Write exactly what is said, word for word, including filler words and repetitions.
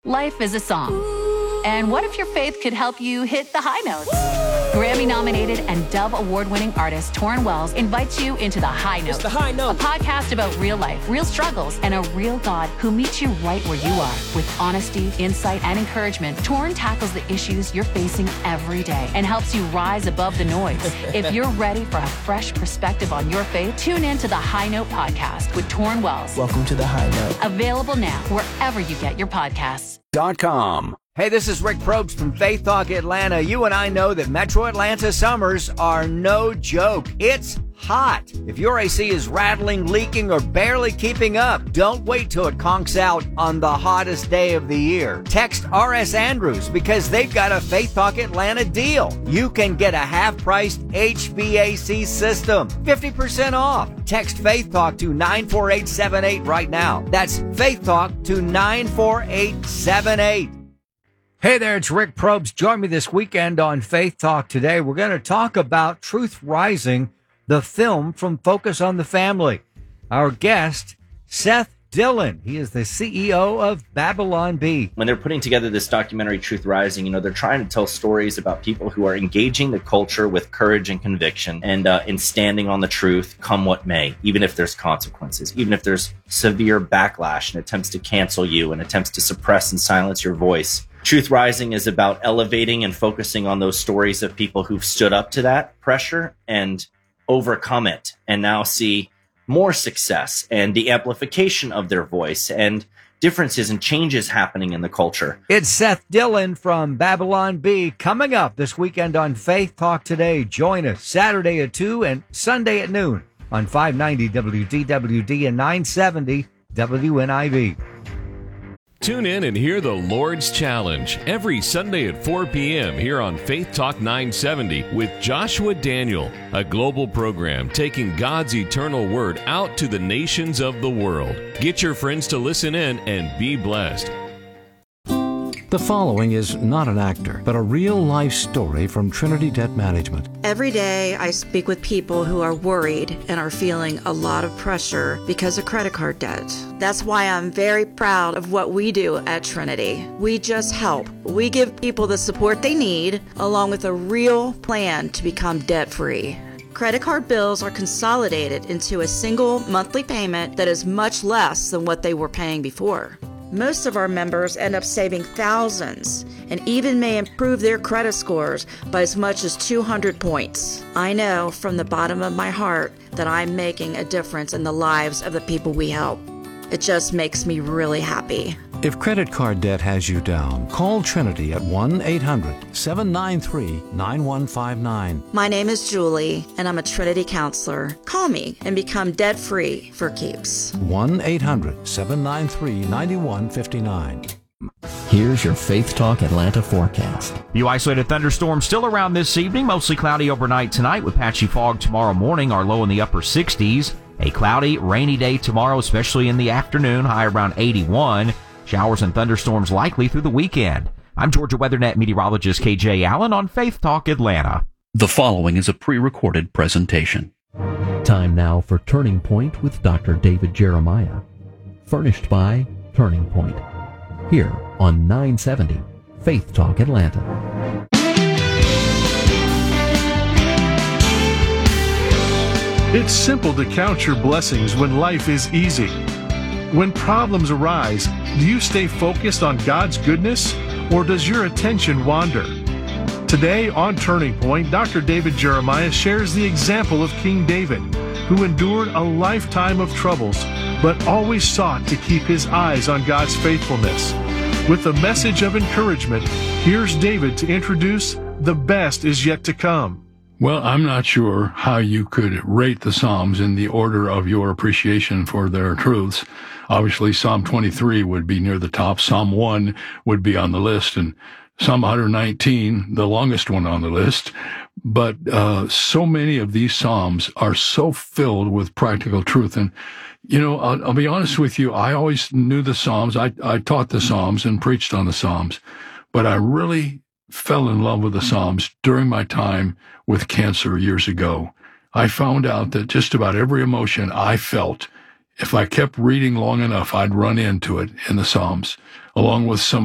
Life is a song. And what if your faith could help you hit the high notes? Grammy-nominated and Dove Award-winning artist Torrin Wells invites you into The High Note. It's The High Note. A podcast about real life, real struggles, and a real God who meets you right where you are. With honesty, insight, and encouragement, Torrin tackles the issues you're facing every day and helps you rise above the noise. If you're ready for a fresh perspective on your faith, tune in to The High Note podcast with Torrin Wells. Welcome to The High Note. Available now wherever you get your podcasts. Dot com. Hey, this is Rick Probst from Faith Talk Atlanta. You and I know that Metro Atlanta summers are no joke. It's hot. If your A C is rattling, leaking, or barely keeping up, don't wait till it conks out on the hottest day of the year. Text R S Andrews because they've got a Faith Talk Atlanta deal. You can get a half-priced H V A C system, fifty percent off. Text Faith Talk to nine four eight seven eight right now. That's Faith Talk to nine four eight seven eight. Hey there, it's Rick Probst. Join me this weekend on Faith Talk today. We're going to talk about Truth Rising, the film from Focus on the Family. Our guest, Seth Dillon. He is the C E O of Babylon Bee. When they're putting together this documentary, Truth Rising, you know, they're trying to tell stories about people who are engaging the culture with courage and conviction and uh, in standing on the truth, come what may, even if there's consequences, even if there's severe backlash and attempts to cancel you and attempts to suppress and silence your voice. Truth Rising is about elevating and focusing on those stories of people who've stood up to that pressure and overcome it and now see more success and the amplification of their voice and differences and changes happening in the culture. It's Seth Dillon from Babylon Bee coming up this weekend on Faith Talk Today. Join us Saturday at two and Sunday at noon on five ninety W D W D and nine seventy W N I V. Tune in and hear the Lord's Challenge every Sunday at four p.m. here on Faith Talk nine seventy with Joshua Daniel, a global program taking God's eternal word out to the nations of the world. Get your friends to listen in and be blessed. The following is not an actor, but a real-life story from Trinity Debt Management. Every day I speak with people who are worried and are feeling a lot of pressure because of credit card debt. That's why I'm very proud of what we do at Trinity. We just help. We give people the support they need, along with a real plan to become debt-free. Credit card bills are consolidated into a single monthly payment that is much less than what they were paying before. Most of our members end up saving thousands and even may improve their credit scores by as much as two hundred points. I know from the bottom of my heart that I'm making a difference in the lives of the people we help. It just makes me really happy. If credit card debt has you down, call Trinity at one eight hundred seven nine three nine one five nine. My name is Julie, and I'm a Trinity counselor. Call me and become debt-free for keeps. one eight hundred seven nine three nine one five nine. Here's your Faith Talk Atlanta forecast. Few isolated thunderstorms still around this evening, mostly cloudy overnight tonight with patchy fog tomorrow morning, our low in the upper sixties. A cloudy, rainy day tomorrow, especially in the afternoon, high around eighty-one. Showers and thunderstorms likely through the weekend. I'm Georgia WeatherNet meteorologist K J Allen on Faith Talk Atlanta. The following is a pre-recorded presentation. Time now for Turning Point with Doctor David Jeremiah. Furnished by Turning Point. Here on nine seventy Faith Talk Atlanta. It's simple to count your blessings when life is easy. When problems arise, do you stay focused on God's goodness, or does your attention wander? Today on Turning Point, Doctor David Jeremiah shares the example of King David, who endured a lifetime of troubles, but always sought to keep his eyes on God's faithfulness. With a message of encouragement, here's David to introduce The Best Is Yet to Come. Well, I'm not sure how you could rate the Psalms in the order of your appreciation for their truths. Obviously, Psalm twenty-three would be near the top. Psalm one would be on the list, and Psalm one nineteen, the longest one on the list. But uh, so many of these Psalms are so filled with practical truth. And, you know, I'll, I'll be honest with you, I always knew the Psalms. I, I taught the Psalms and preached on the Psalms. But I really fell in love with the Psalms during my time with cancer years ago. I found out that just about every emotion I felt, if I kept reading long enough, I'd run into it in the Psalms, along with some